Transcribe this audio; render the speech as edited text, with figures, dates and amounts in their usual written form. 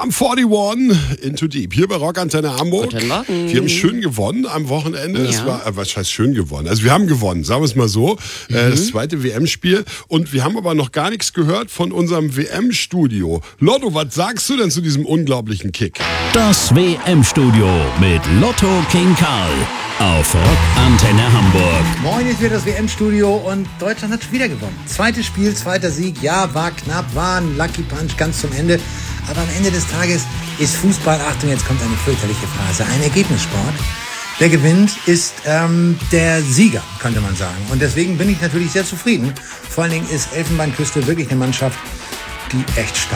Sum 41 Into Deep. Hier bei Rockantenne Hamburg. Guten Morgen. Wir haben schön gewonnen am Wochenende. Ja. Es war, was heißt schön gewonnen? Also wir haben gewonnen, sagen wir es mal so. Das zweite WM-Spiel. Und wir haben aber noch gar nichts gehört von unserem WM-Studio. Lotto, was sagst du denn zu diesem unglaublichen Kick? Das WM-Studio mit Lotto King Karl auf Rockantenne Hamburg. Moin, ist wieder das WM-Studio und Deutschland hat wieder gewonnen. Zweites Spiel, zweiter Sieg. Ja, war knapp, war ein Lucky Punch ganz zum Ende. Aber am Ende des Tages ist Fußball, Achtung, jetzt kommt eine fürchterliche Phase, ein Ergebnissport. Wer gewinnt, ist der Sieger, könnte man sagen. Und deswegen bin ich natürlich sehr zufrieden. Vor allen Dingen ist Elfenbeinküste wirklich eine Mannschaft, die echt stark